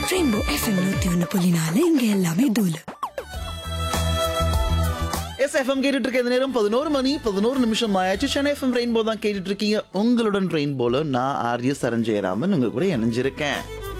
Rainbow FM 101.4 இங்க எல்லாமே தூளு. எஃப்எம் கேட்டுட்டு இருக்க இந்த நேரம் 11 மணி 11 நிமிஷம் ஆயாச்சு. சென்னை எஃப்எம் ரெயின்போ தான் கேட்டுட்டு இருக்கீங்க. உங்களுடன் ரெயின்போல நான் ஆர்ய சரஞ்சயராமன் உங்க கூட இணைஞ்சிருக்கேன்.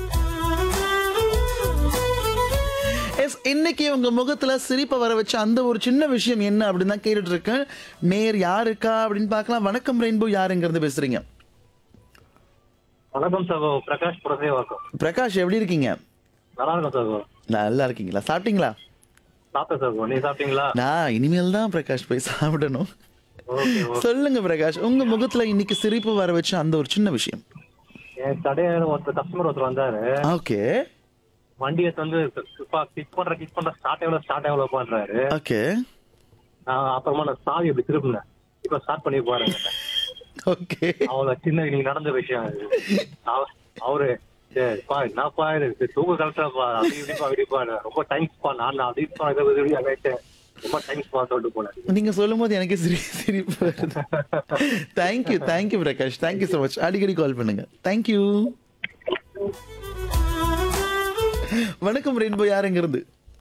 இன்னைக்கு உங்க முகத்துல சிரிப்பை வர வச்ச அந்த ஒரு சின்ன விஷயம் என்ன அப்படின்னு தான் கேட்டுட்டு இருக்கேன். நேர் யாருக்கா அப்படின்னு பார்க்கலாம். வணக்கம் ரெயின்போ, யாருங்கிறது பேசுறீங்க? வணக்கம் சகோ, பிரகாஷ் புரசேவாக்கம். பிரகாஷ், எப்படி இருக்கீங்க? நல்லா இருக்கும் சகோ. நல்லா இருக்கீங்களா? சாப்பிட்டீங்களா? சாப்பிட்டேன் சகோ, நீ சாப்பிட்டீங்களா? நான் இனிமேல் தான் பிரகாஷ் போய் சாப்பிடணும். Okay okay. சொல்லுங்க பிரகாஷ், உங்க முகத்துல இன்னைக்கு சிரிப்பு வர வச்ச அந்த ஒரு சின்ன விஷயம். என் கடையில கஸ்டமர் ஒருத்தர் வந்தாரு. ஓகே வண்டியை வந்து கிளிக் பண்ற ஸ்டார்ட் எவ்வளவு பண்றாரு. ஓகே அப்புறமா நான் சாவி அப்படி திருப்பினேன். இப்ப ஸ்டார்ட் பண்ணி பாருங்க. ஓகே அவள சின்ன நீங்க நடந்த விஷயம் அது. அவரு என்னப்பா இது தூங்க கலெக்டா அப்படி இப்படிப்பா இப்படிப்பா ரொம்ப டைம்ஸ்பா நான் அப்படி ரொம்ப டைம்ஸ்பா சொல்லிட்டு போனேன். நீங்க சொல்லும் போது எனக்கு சிரிப்பு வருது. Thank you Prakash, thank you so much. அடிக்கடி கால் பண்ணுங்க. தேங்க்யூ. வணக்கம் ரெயின்போ, யாருங்க இருந்து?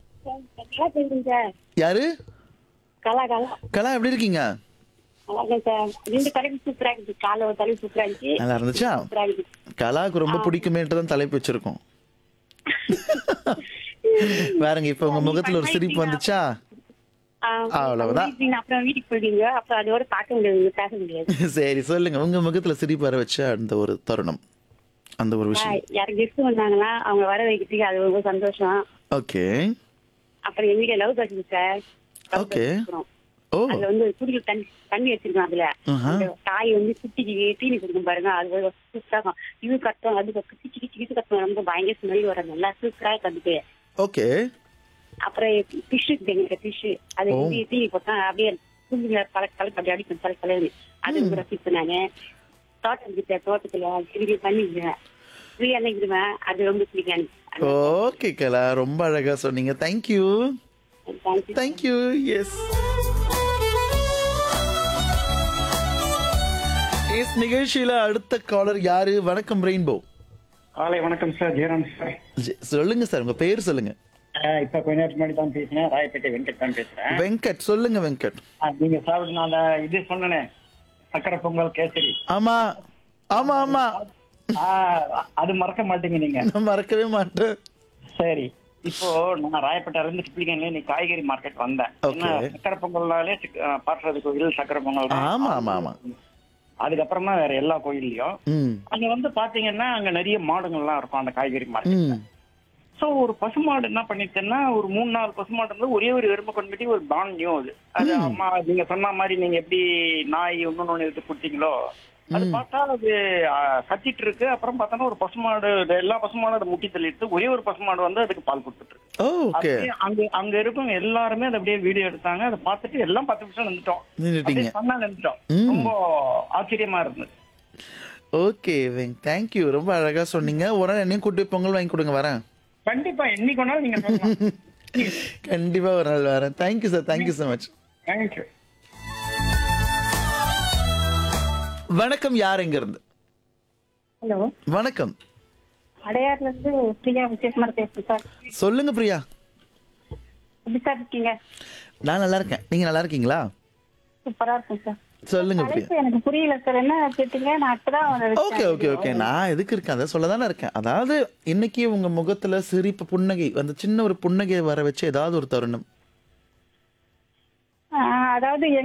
யாரு? கலா, எப்படி இருக்கீங்க? நல்லா இருந்துச்சா? கலாவுக்கு ரொம்ப பிடிக்குமேட்டு தான் தலைப்பு வச்சிருக்கோம். வேறங்க, இப்ப உங்க முகத்துல ஒரு சிரிப்பு வந்துச்சா? அவ்வளவுதான். சரி சொல்லுங்க, உங்க முகத்துல சிரிப்பு வர வச்ச அந்த ஒரு தருணம், அந்த ஒரு விஷயம். யாரும் கெஸ்ட் வந்தாங்கன்னா அவங்க வர வைக்கிறதுக்கு அது ரொம்ப சந்தோஷம். ஓகே. அப்புறம் எங்க லவ் பேசுங்க சார். ஓகே. ஓ, அதுல வந்து குடியில் தண்ணி வச்சிருக்கோம். அதுல அந்த தாய் வந்து குட்டிக்கு தீனி கொடுக்கும் பாருங்க, அது சூப்பரா இருக்கும். இது கட்டம் அது கிச்சு கிச்சு கிச்சு கட்டம், ரொம்ப பயங்கர ஸ்மெல் வர நல்லா சூப்பரா கட்டுது. ஓகே. அப்புறம் ஃபிஷ் எங்க ஃபிஷ் அது வந்து தீனி போட்டா அப்படியே குஞ்சுல கலக்கு அப்படி அடிக்கும் கலரு. அது ரொம்ப ரசிப்பேன் நானு. தோட்டத்துல திரும்பி பண்ணிடுவேன், ஃப்ரீயா இருவேன். அது ரொம்ப பிடிக்கும். ஓகே கலா, ரொம்ப அழகா சொன்னீங்க. தேங்க்யூ. தேங்க்யூ. எஸ், நிகழ்ச்சியில அடுத்த காலர் யாரு? வணக்கம் ரெயின்போ. காலை வணக்கம் சார், ஜெயராம் சார். சொல்லுங்க சார், உங்க பேர் சொல்லுங்க. இப்ப கொஞ்ச நேரத்துக்கு முன்னாடி தான் பேசினேன். ராயப்பேட்டை வெங்கட் தான் பேசுறேன். வெங்கட், சொல்லுங்க வெங்கட். நீங்க சாப்பிட்டு நான் இது சொன்னேனே, சக்கரை பொங்கல் கேசரி. ஆமா ஆமா ஆமா, அது மறக்க மாட்டீங்க நீங்க? நான் மறக்கவே மாட்டேன். சரி, இப்போ நான் ராயப்பேட்டை இருந்து டிப்ளிகன்ல நீ காய்கறி மார்க்கெட் வந்தேன். சக்கரை பொங்கல்னாலே பாட்டுறது கோயில் சக்கரை பொங்கல். ஆமா ஆமா ஆமா. அதுக்கப்புறமா வேற எல்லா கோயில்லையும் அங்க வந்து பாத்தீங்கன்னா அங்க நிறைய மாடுங்கள்லாம் இருக்கும் அந்த காய்கறி மார்க்கெட். சோ ஒரு பசுமாடு என்ன பண்ணிட்டேன்னா, ஒரு 3-4 பசுமாடு இருந்து ஒரே ஒரு எருமை கொண்டு ஒரு பாண்டியும் அது அம்மா நீங்க சொன்ன மாதிரி நீங்க எப்படி நாய் ஒண்ணு எடுத்து கொடுத்தீங்களோ அது பார்த்தா அது கத்திட்டு இருக்கு. அப்புறம் பார்த்தோன்னா ஒரு பசுமாடு, எல்லா பசுமாடும் அதை முட்டி தள்ளிட்டு ஒரே ஒரு பசுமாடு வந்து அதுக்கு பால் கொடுத்துட்டு இருக்கு. அங்க இருக்கும் எல்லாருமே அதை அப்படியே வீடியோ எடுத்தாங்க. அதை பார்த்துட்டு எல்லாம் 10 நிமிஷம் நின்றுட்டோம். ரொம்ப ஆச்சரியமா இருந்தது. ஓகே, தேங்க்யூ, ரொம்ப அழகா சொன்னீங்க. ஒரு நாள் என்னையும் கூட்டி பொங்கல் வாங்கி கொடுங்க, வரேன். கண்டிப்பா, என்னைக்கு வேணாலும் நீங்க சொல்லலாம். கண்டிப்பா ஒரு நாள் வரேன். Thank you sir, thank you so much. Thank you. வணக்கம், யார் எங்க இருந்து? ஹலோ, வணக்கம். அடையாறுல இருந்து பிரியா விசேஷமா பேசுறேன் சார். சொல்லுங்க பிரியா. எப்படி சார் இருக்கீங்க? நான் நல்லா இருக்கேன், நீங்க நல்லா இருக்கீங்களா? சூப்பரா இருக்கும் சார். சொல்லுங்க பிரியா. எனக்கு புரியல சார், என்ன கேட்டீங்க? நான் அப்பதான் ஓகே, நான் எதுக்கு இருக்கேன் அதை சொல்லதானே இருக்கேன். அதாவது இன்னைக்கு உங்க முகத்துல சிரிப்பு, புன்னகை, அந்த சின்ன ஒரு புன்னகையை வர வச்சு ஏதாவது ஒரு தருணம். அதாவது